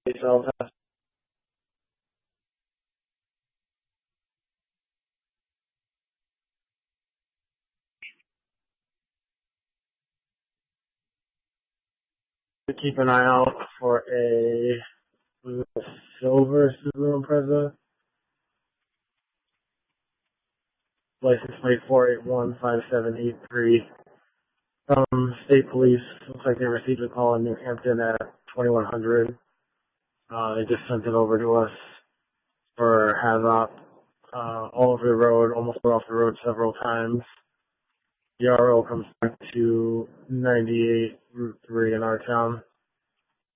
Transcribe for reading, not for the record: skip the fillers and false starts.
yourself. To keep an eye out for a silver Subaru Impreza, license plate 4815783. State Police. Looks like they received a call in New Hampton at 2100. They just sent it over to us for HAZOP. All over the road, almost went off the road several times. The RO comes back to 98 Route 3 in our town.